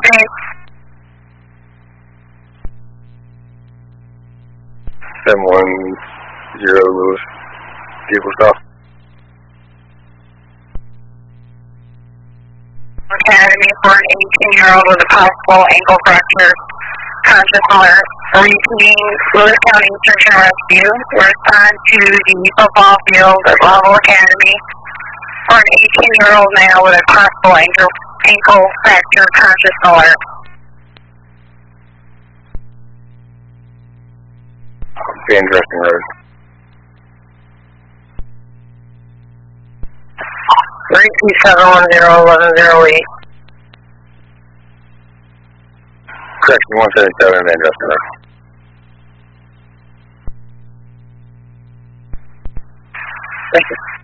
Thanks. 710 Lewis. Vehicle stop. Academy for an 18-year-old with a possible ankle fracture, conscious alert. Repeating Lewis County Search and Rescue. Respond to the football field at Level Academy for an 18-year-old male with a possible ankle fracture, conscious alert. Van Dressing Road. 327101108. Correction, 177 Van Dressing Road. Thank you.